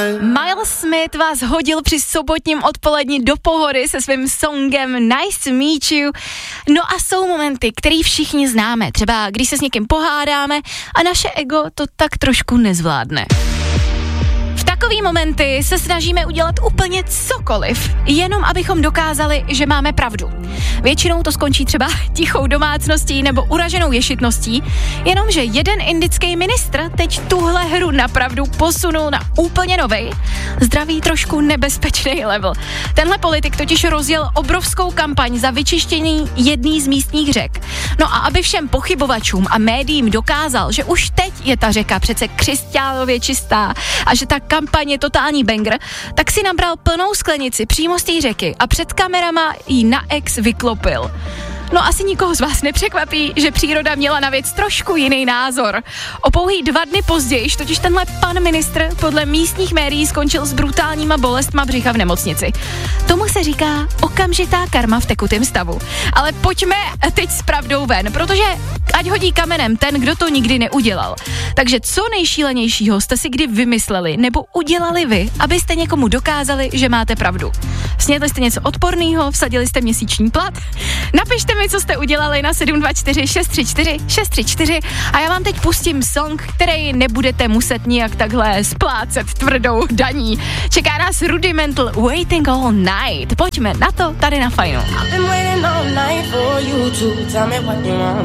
Miles Smith vás hodil při sobotním odpoledni do pohody se svým songem Nice to Meet You. No a jsou momenty, které všichni známe, třeba když se s někým pohádáme a naše ego to tak trošku nezvládne. V takový momenty se snažíme udělat úplně cokoliv, jenom abychom dokázali, že máme pravdu. Většinou to skončí třeba tichou domácností nebo uraženou ješitností, jenomže jeden indický ministr teď tuhle hru napravdu posunul na úplně novej, zdravý trošku nebezpečný level. Tenhle politik totiž rozjel obrovskou kampaň za vyčištění jedný z místních řek. No a aby všem pochybovačům a médiím dokázal, že už teď je ta řeka přece křisťálově čistá a že ta kampaň je totální banger, tak si nabral plnou sklenici přímo z té řeky a před kamerama jí na ex vyklopil. No asi nikoho z vás nepřekvapí, že příroda měla na věc trošku jiný názor. O pouhý 2 dny později totiž tenhle pan ministr podle místních médií skončil s brutálníma bolestma břicha v nemocnici. Tomu se říká okamžitá karma v tekutém stavu. Ale pojďme teď s pravdou ven, protože ať hodí kamenem ten, kdo to nikdy neudělal. Takže co nejšílenějšího jste si kdy vymysleli nebo udělali vy, abyste někomu dokázali, že máte pravdu? Snědli jste něco odporného, vsadili jste měsíční plat? Napište mi, co jste udělali na 724 634 634 a já vám teď pustím song, který nebudete muset nijak takhle splácet tvrdou daní. Čeká nás Rudimental Waiting All Night. Pojďme na to tady na Fajnu.